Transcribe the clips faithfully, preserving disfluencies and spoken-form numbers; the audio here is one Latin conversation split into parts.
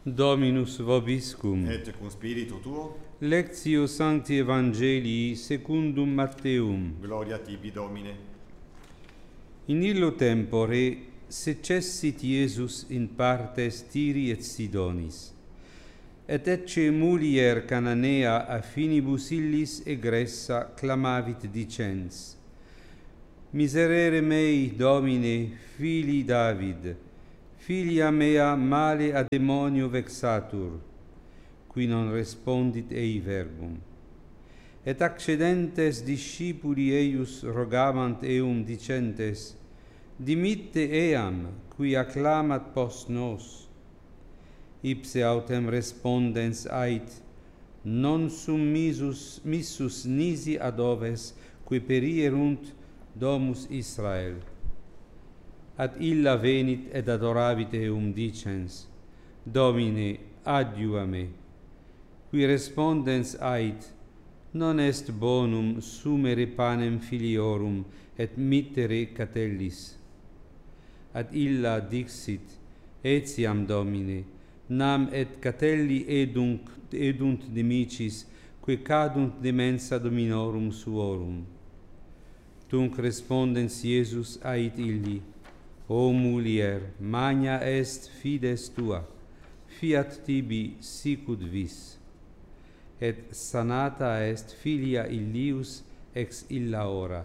Dominus vobiscum. Et cum spiritu tuo. Lectio Sancti Evangelii secundum Matteum. Gloria tibi, Domine. In illo tempore secessit Iesus in partes Tiri et Sidonis. Et ecce mulier Cananea a finibus illis egressa clamavit dicens: Miserere mei, Domine, fili David, filia mea male a demonio vexatur, qui non respondit ei verbum. Et accedentes discipuli eius rogavant eum dicentes: Dimitte eam, qui acclamat post nos. Ipse autem respondens ait: Non sum missus, missus nisi ad oves, qui perierunt domus Israel. Ad illa venit et adoravit eum dicens: Domine, adiua me. Qui respondens ait: Non est bonum sumere panem filiorum et mittere catellis. Ad illa dixit: Etiam, Domine, nam et catelli edunt, edunt dimicis, que cadunt de mensa dominorum suorum. Tunc respondens Iesus ait illi: O mulier, magna est fides tua, fiat tibi sicut vis. Et sanata est filia illius ex illa hora.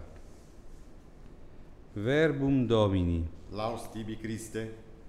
Verbum Domini. Laus tibi, Christe.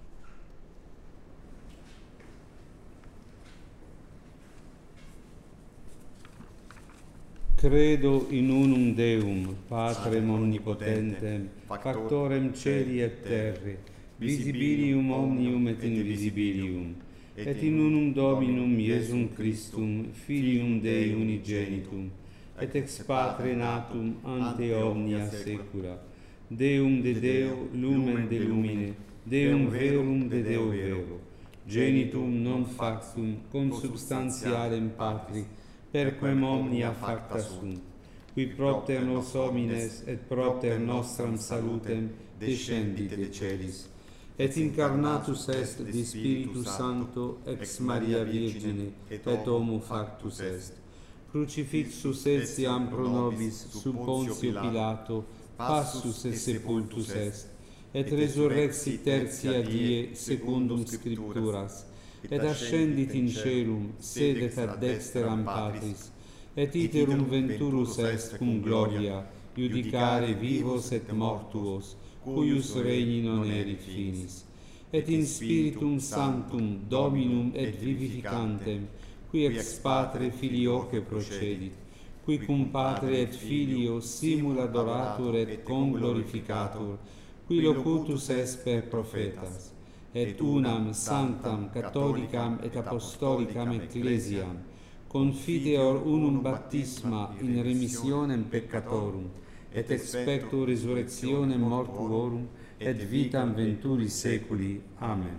Credo in unum Deum, Patrem omnipotentem, factorem celi et terre, visibilium omnium et invisibilium, et in unum Dominum Iesum Christum, Filium Dei unigenitum, et ex Patre natum ante omnia saecula, Deum de Deo, lumen de lumine, Deum verum de Deo vero, genitum non factum, consubstantialem Patri, perquem omnia facta sunt, qui propter nos homines et propter nostram salutem descendit de celis, et incarnatus est de Spiritu Sancto ex Maria Virgine, et homo factus est. Crucifixus etiam pro nobis sub Pontio Pilato, passus et sepultus est, et resurrexit tertia die secundum Scripturas, et ascendit in caelum, sedet ad dexteram Patris, et iterum venturus est cum gloria, judicare vivos et mortuos, cuius regni non erit finis. Et in Spiritum Sanctum, Dominum et vivificantem, qui ex Patre Filioque procedit, qui cum Patre et Filio simul adoratur et conglorificatur, qui locutus est per prophetas, et unam sanctam catholicam et apostolicam ecclesiam, confideor unum baptisma in remissionem peccatorum, et expecto resurrectionem mortuorum, et vitam venturi seculi. Amen.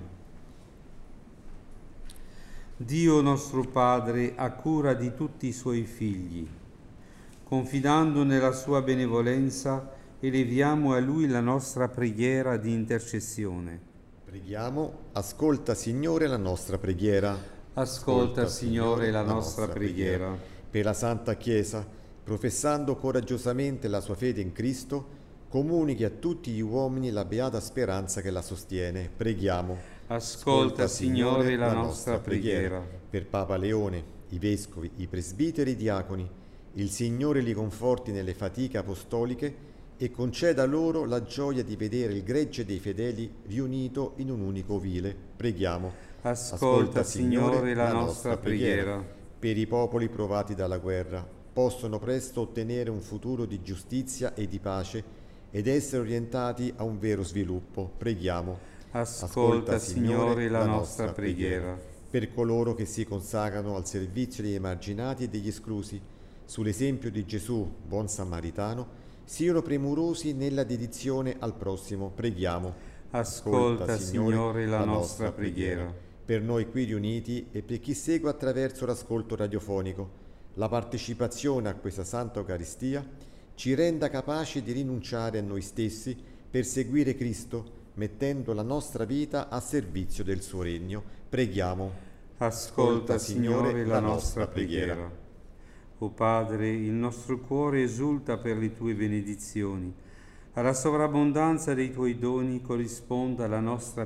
Dio nostro Padre ha cura di tutti i suoi figli. Confidando nella sua benevolenza, eleviamo a Lui la nostra preghiera di intercessione. Preghiamo, ascolta Signore la nostra preghiera. Ascolta, Signore, la nostra preghiera. Per la Santa Chiesa, professando coraggiosamente la sua fede in Cristo, comunichi a tutti gli uomini la beata speranza che la sostiene. Preghiamo. Ascolta, Signore, la nostra preghiera. Per Papa Leone, i vescovi, i presbiteri e i diaconi, il Signore li conforti nelle fatiche apostoliche e conceda loro la gioia di vedere il gregge dei fedeli riunito in un unico vile. Preghiamo. Ascolta, Ascolta Signore, Signore, la nostra preghiera. Per i popoli provati dalla guerra, possono presto ottenere un futuro di giustizia e di pace ed essere orientati a un vero sviluppo. Preghiamo. Ascolta, Signore, la nostra preghiera. Per coloro che si consacrano al servizio degli emarginati e degli esclusi, sull'esempio di Gesù, buon samaritano, siano premurosi nella dedizione al prossimo. Preghiamo. Ascolta, Signore, la nostra preghiera. Per noi qui riuniti e per chi segue attraverso l'ascolto radiofonico, la partecipazione a questa Santa Eucaristia ci renda capaci di rinunciare a noi stessi per seguire Cristo, mettendo la nostra vita a servizio del suo regno. Preghiamo. Ascolta, Signore, la nostra preghiera. O Padre, il nostro cuore esulta per le Tue benedizioni. Alla sovrabbondanza dei Tuoi doni corrisponda la nostra